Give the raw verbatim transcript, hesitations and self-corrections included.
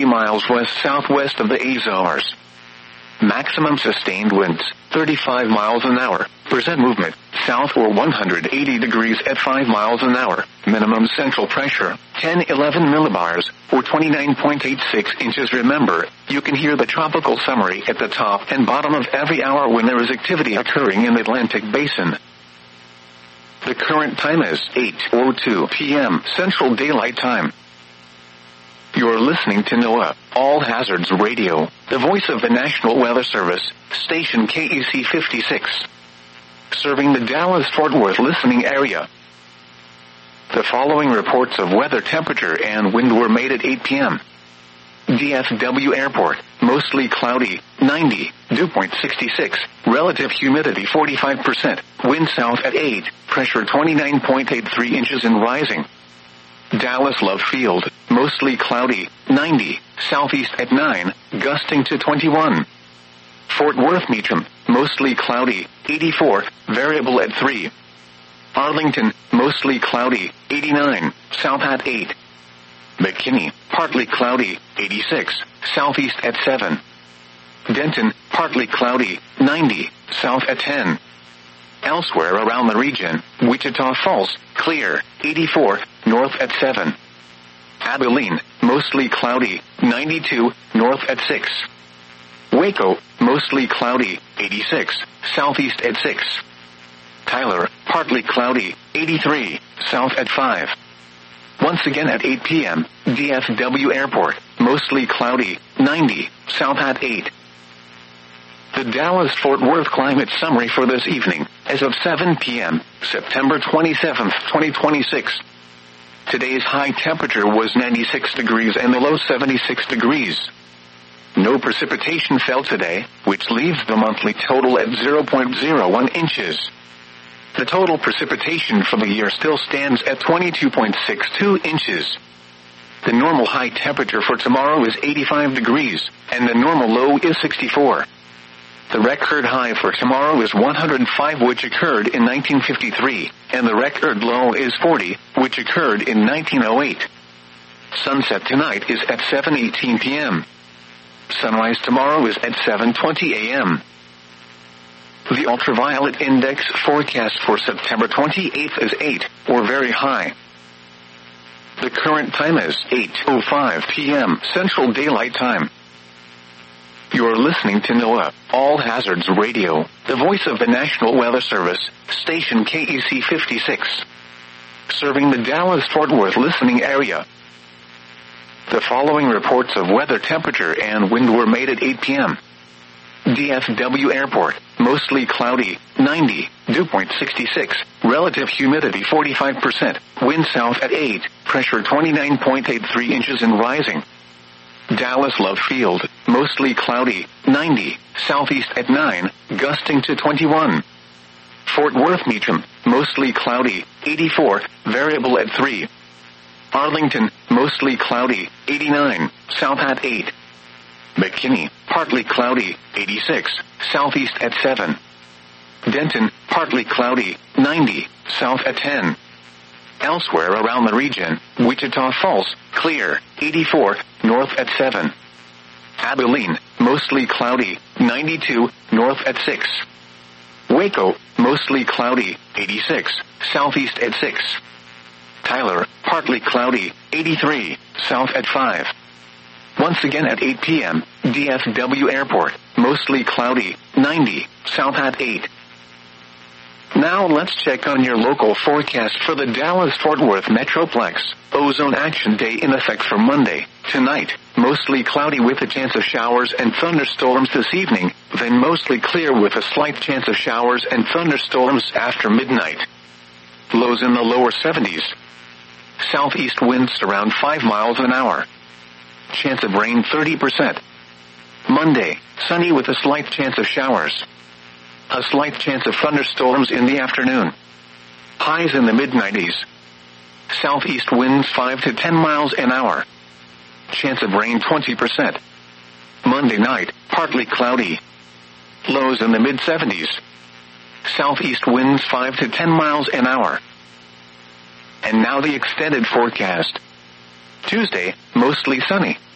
miles west-southwest of the Azores. Maximum sustained winds, thirty-five miles an hour. Percent movement, south or one hundred eighty degrees at five miles an hour. Minimum central pressure, ten eleven millibars, or twenty-nine point eight six inches. Remember, you can hear the tropical summary at the top and bottom of every hour when there is activity occurring in the Atlantic Basin. The current time is eight oh two p.m. Central Daylight Time. You're listening to NOAA, All Hazards Radio, the voice of the National Weather Service, station K E C fifty-six. Serving the Dallas-Fort Worth listening area. The following reports of weather temperature and wind were made at eight p.m. D F W Airport, mostly cloudy, ninety, dew point sixty-six, relative humidity forty-five percent, wind south at eight, pressure twenty-nine point eight three inches and rising. Dallas Love Field, mostly cloudy, ninety, southeast at nine, gusting to twenty-one. Fort Worth Meacham, mostly cloudy, eighty-four, variable at three. Arlington, mostly cloudy, eighty-nine, south at eight. McKinney, partly cloudy, eighty-six, southeast at seven. Denton, partly cloudy, ninety, south at ten. Elsewhere around the region, Wichita Falls, clear, eighty-four, north at seven. Abilene, mostly cloudy, ninety-two, north at six. Waco, mostly cloudy, eighty-six, southeast at six. Tyler, partly cloudy, eighty-three, south at five. Once again at eight p.m., D F W Airport, mostly cloudy, ninety, south at eight. The Dallas-Fort Worth climate summary for this evening, as of seven p.m., September twenty-seventh, twenty twenty-six. Today's high temperature was ninety-six degrees and the low seventy-six degrees. No precipitation fell today, which leaves the monthly total at zero point zero one inches. The total precipitation for the year still stands at twenty-two point six two inches. The normal high temperature for tomorrow is eighty-five degrees, and the normal low is sixty-four. The record high for tomorrow is one hundred five, which occurred in nineteen fifty-three, and the record low is forty, which occurred in nineteen oh eight. Sunset tonight is at seven eighteen p.m. Sunrise tomorrow is at seven twenty a.m. The ultraviolet index forecast for September twenty-eighth is eight, or very high. The current time is eight oh five p.m. Central Daylight Time. You're listening to NOAA, All Hazards Radio, the voice of the National Weather Service, station K E C fifty-six. Serving the Dallas-Fort Worth listening area. The following reports of weather temperature and wind were made at eight p.m. D F W Airport, mostly cloudy, ninety, dew point sixty-six, relative humidity forty-five percent, wind south at eight, pressure twenty-nine point eight three inches and rising. Dallas Love Field, mostly cloudy, ninety, southeast at nine, gusting to twenty-one. Fort Worth Meacham, mostly cloudy, eighty-four, variable at three. Arlington, mostly cloudy, eighty-nine, south at eight. McKinney, partly cloudy, eighty-six, southeast at seven. Denton, partly cloudy, ninety, south at ten. Elsewhere around the region, Wichita Falls, clear, eighty-four, north at seven. Abilene, mostly cloudy, ninety-two, north at six. Waco, mostly cloudy, eighty-six, southeast at six. Tyler, partly cloudy, eighty-three, south at five. Once again at eight p.m., D F W Airport, mostly cloudy, ninety, south at eight. Now let's check on your local forecast for the Dallas-Fort Worth Metroplex. Ozone Action Day in effect for Monday. Tonight, mostly cloudy with a chance of showers and thunderstorms this evening, then mostly clear with a slight chance of showers and thunderstorms after midnight. Lows in the lower seventies. Southeast winds around five miles an hour. Chance of rain thirty percent. Monday, sunny with a slight chance of showers. A slight chance of thunderstorms in the afternoon. Highs in the mid nineties. Southeast winds five to ten miles an hour. Chance of rain twenty percent. Monday night, partly cloudy. Lows in the mid seventies. Southeast winds five to ten miles an hour. And now the extended forecast. Tuesday, mostly sunny.